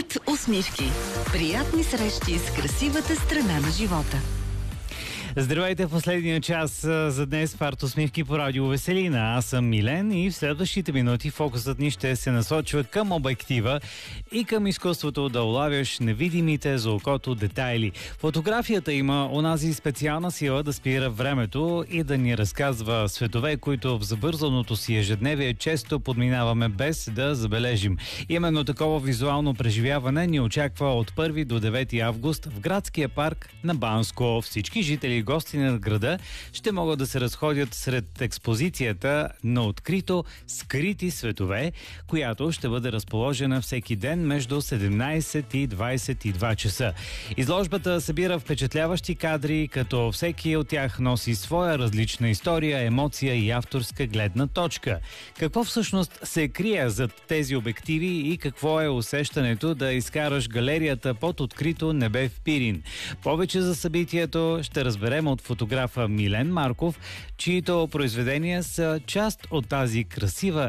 Арт усмивки. Приятни срещи с красивата страна на живота. Здравейте в последния час за днес в Арт усмивки по радио Веселина. Аз съм Милен и в следващите минути фокусът ни ще се насочва към обектива и към изкуството да улавяш невидимите за окото детайли. Фотографията има онази специална сила да спира времето и да ни разказва светове, които в забързаното си ежедневие често подминаваме без да забележим. Именно такова визуално преживяване ни очаква от 1 до 9 август в градския парк на Банско. Всички жители и гости на града ще могат да се разходят сред експозицията на открито скрити светове, която ще бъде разположена всеки ден между 17 и 22 часа. Изложбата събира впечатляващи кадри, като всеки от тях носи своя различна история, емоция и авторска гледна точка. Какво всъщност се крие зад тези обективи и какво е усещането да изкараш галерията под открито небе в Пирин? Повече за събитието ще разберем от фотографа Милен Марков, чието произведения са част от тази красива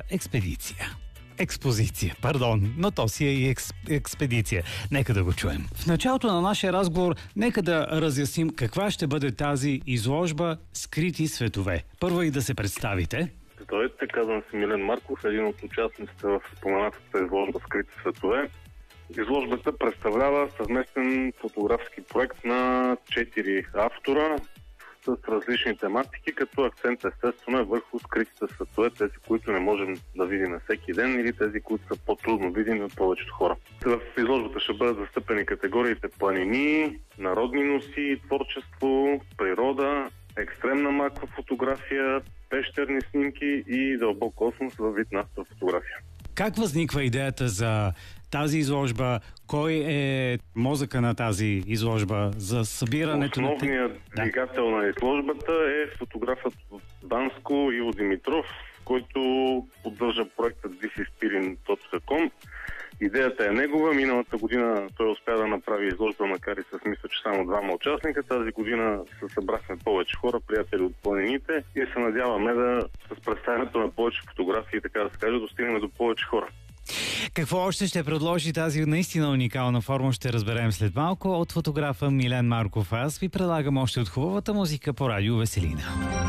експозиция, но то си е и експедиция. Нека да го чуем. В началото на нашия разговор, нека да разясним каква ще бъде тази изложба "Скрити светове". Първо и да се представите. Здравейте, казвам се Милен Марков, един от участниците в споменатата изложба "Скрити светове". Изложбата представлява съвместен фотографски проект на 4 автора с различни тематики, като акцент естествено е върху скритите светове, тези, които не можем да видим всеки ден или тези, които са по-трудно видими от повечето хора. В изложбата ще бъдат застъпени категориите планини, народни носи, творчество, природа, екстремна макро фотография, пещерни снимки и дълбок космос във вид на астрофотография. Как възниква идеята за тази изложба? Кой е мозъка на тази изложба за събирането на... Основният двигател на изложбата е фотографът в Банско Иво Димитров, който поддържа проекта thisispirin.com. Идеята е негова. Миналата година той успя да направи изложба, макар и с мисля, че само 2 участника. Тази година се събрахме повече хора, приятели от планините и се надяваме да с представянето на повече фотографии, така да се каже, достигнем до повече хора. Какво още ще предложи тази наистина уникална форма, ще разберем след малко от фотографа Милен Марков. Аз ви предлагам още от хубавата музика по радио Веселина.